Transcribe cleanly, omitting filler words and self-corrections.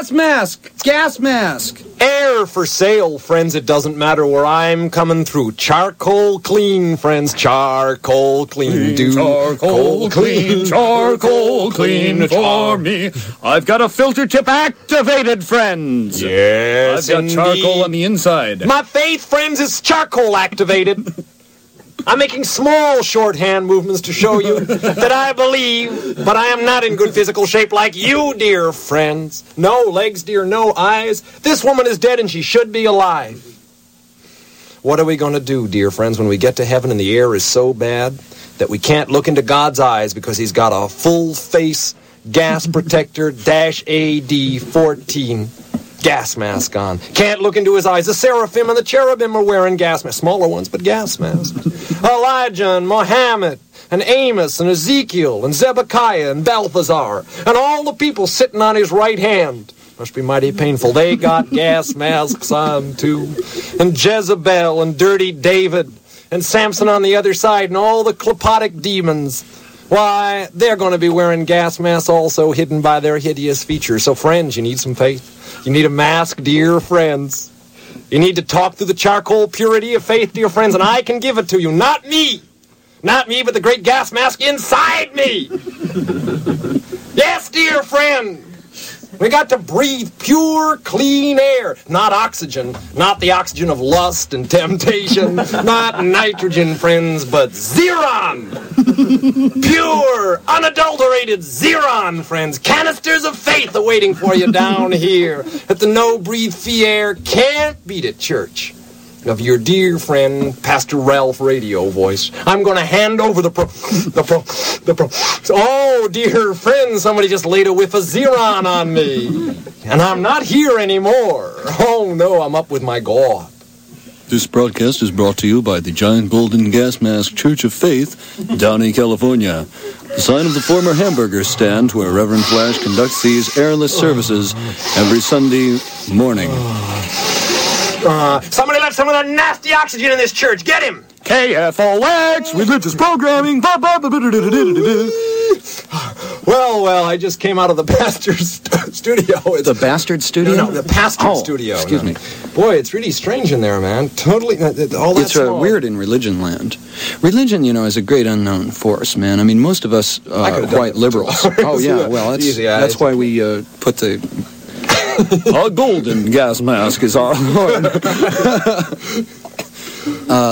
gas mask! Gas mask! Air for sale, friends. It doesn't matter where I'm coming through. Charcoal clean, friends. Charcoal clean. Do Charcoal clean, charcoal clean for me. I've got a filter tip activated, friends. Yes, I've got charcoal on the inside. My faith, friends, is charcoal activated. I'm making small shorthand movements to show you that I believe, but I am not in good physical shape like you, dear friends. No legs, dear, no eyes. This woman is dead and she should be alive. What are we going to do, dear friends, when we get to heaven and the air is so bad that we can't look into God's eyes because he's got a full-face gas protector -AD-14 gas mask on? Can't look into his eyes. The seraphim and the cherubim are wearing gas masks. Smaller ones, but gas masks. Elijah and Mohammed and Amos and Ezekiel and Zebekiah and Balthazar and all the people sitting on his right hand. Must be mighty painful. They got gas masks on, too. And Jezebel and Dirty David and Samson on the other side and all the clepotic demons. Why, they're going to be wearing gas masks also, hidden by their hideous features. So, friends, you need some faith. You need a mask, dear friends. You need to talk through the charcoal purity of faith, dear friends, and I can give it to you. Not me. Not me, but the great gas mask inside me. Yes, dear friend. We got to breathe pure, clean air. Not oxygen. Not the oxygen of lust and temptation. Not nitrogen, friends, but Xeron. Pure, unadulterated Xeron, friends. Canisters of faith awaiting for you down here at the No Breathe Fee Air Can't Beat It Church of your dear friend, Pastor Ralph Radio voice. I'm going to hand over oh, dear friend, somebody just laid a whiff of Xeron on me. And I'm not here anymore. Oh, no, I'm up with my God. This broadcast is brought to you by the Giant Golden Gas Mask Church of Faith, Downey, California. The sign of the former hamburger stand where Reverend Flash conducts these airless services every Sunday morning. Somebody let some of that nasty oxygen in this church. Get him! KFOX, religious programming. Well, I just came out of the pastor's studio. The bastard studio? No, the pastor's studio. Excuse me. Boy, it's really strange in there, man. Totally, all that It's weird in religion land. Religion, is a great unknown force, man. I mean, most of us are white liberals. Oh, yeah, well, that's why we put the... A golden gas mask is our Lord.